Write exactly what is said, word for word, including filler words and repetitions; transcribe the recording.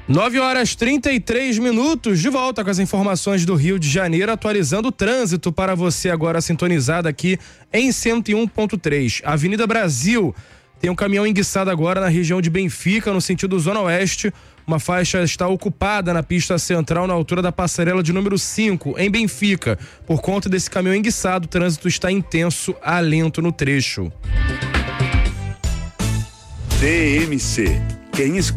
nove horas trinta e três minutos, de volta com as informações do Rio de Janeiro, atualizando o trânsito para você agora sintonizado aqui em cento e um ponto três. Avenida Brasil, tem um caminhão enguiçado agora na região de Benfica, no sentido Zona Oeste. Uma faixa está ocupada na pista central, na altura da passarela de número cinco, em Benfica. Por conta desse caminhão enguiçado, o trânsito está intenso a lento no trecho. D M C, quem escolhe